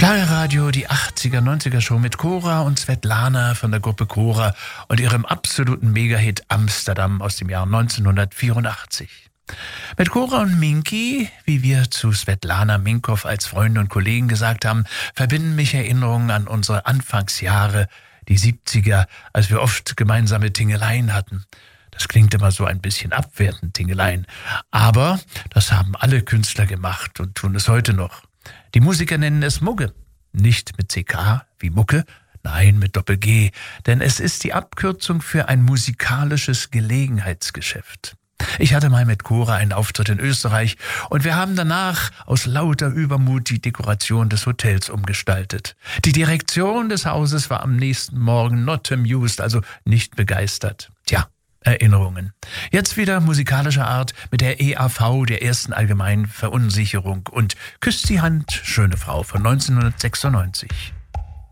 Schlagerradio, die 80er, 90er Show mit Cora und Svetlana von der Gruppe Cora und ihrem absoluten Megahit Amsterdam aus dem Jahr 1984. Mit Cora und Minky, wie wir zu Svetlana Minkow als Freunde und Kollegen gesagt haben, verbinden mich Erinnerungen an unsere Anfangsjahre, die 70er, als wir oft gemeinsame Tingeleien hatten. Das klingt immer so ein bisschen abwertend, Tingeleien. Aber das haben alle Künstler gemacht und tun es heute noch. Die Musiker nennen es Mugge. Nicht mit CK wie Mucke, nein, mit Doppel-G. Denn es ist die Abkürzung für ein musikalisches Gelegenheitsgeschäft. Ich hatte mal mit Cora einen Auftritt in Österreich und wir haben danach aus lauter Übermut die Dekoration des Hotels umgestaltet. Die Direktion des Hauses war am nächsten Morgen not amused, also nicht begeistert. Tja, Erinnerungen. Jetzt wieder musikalischer Art mit der EAV, der ersten allgemeinen Verunsicherung und Küsst die Hand, schöne Frau von 1996.